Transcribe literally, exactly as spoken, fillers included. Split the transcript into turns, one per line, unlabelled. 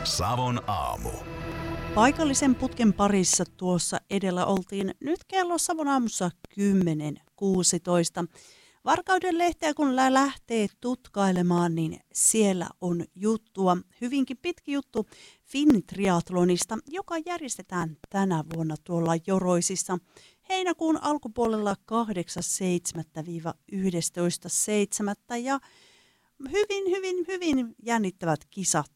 Savon aamu.
Paikallisen putken parissa tuossa edellä oltiin. Nyt kello Savon aamussa kymmenen kuusitoista. Varkauden lehteä kun lähtee tutkailemaan, niin siellä on juttua, hyvinkin pitkä juttu Finn-triathlonista, joka järjestetään tänä vuonna tuolla Joroisissa heinäkuun alkupuolella kahdeksas seitsemättä yhdestoista seitsemättä ja hyvin, hyvin, hyvin jännittävät kisat